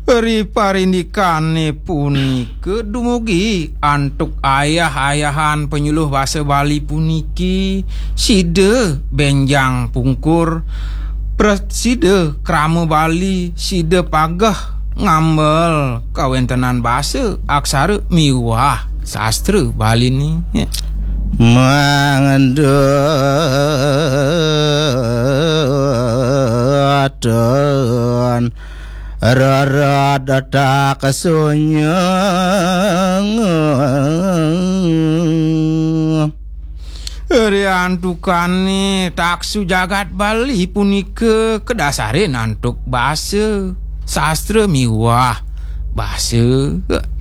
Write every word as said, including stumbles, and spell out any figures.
Eri parindikane punike dumugi antuk ayah-ayahan penyuluh basa Bali puniki sida benjang pungkur presida krama Bali sida pagah ngambel kawentenan basa aksara miwah sastra Bali ni ya. Mangendatan rara data kesunyang Riantukane taksu jagat Bali punike kedasare nantuk basa sastra miwah basa